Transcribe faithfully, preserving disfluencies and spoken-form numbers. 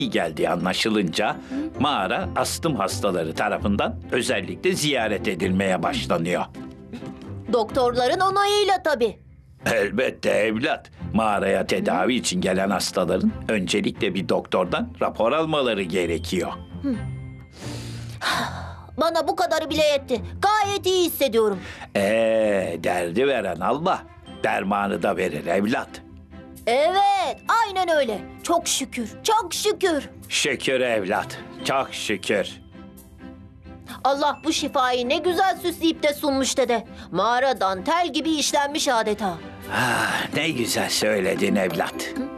geldiği anlaşılınca mağara astım hastaları tarafından özellikle ziyaret edilmeye başlanıyor. Doktorların onayıyla tabii. Elbette evlat. Mağaraya tedavi için gelen hastaların öncelikle bir doktordan rapor almaları gerekiyor. Bana bu kadarı bile yetti. Gayet iyi hissediyorum. Ee, derdi veren Allah, dermanı da verir evlat. Evet, aynen öyle. Çok şükür, çok şükür. Şükür evlat, çok şükür. Allah bu şifayı ne güzel süsleyip de sunmuş dede. Mağara dantel gibi işlenmiş adeta. Ah, ne güzel söyledin evlat.